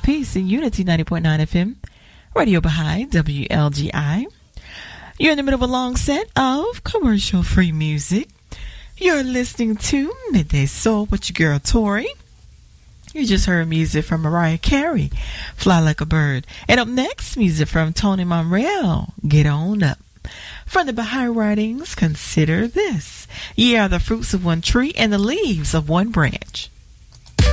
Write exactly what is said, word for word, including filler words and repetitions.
peace in Unity ninety point nine F M, Radio Baha'i, W L G I. You're in the middle of a long set of commercial-free music. You're listening to Midday Soul with your girl, Tori. You just heard music from Mariah Carey, Fly Like a Bird. And up next, music from Tony Monreal, Get On Up. From the Baha'i writings, consider this. Ye are the fruits of one tree and the leaves of one branch.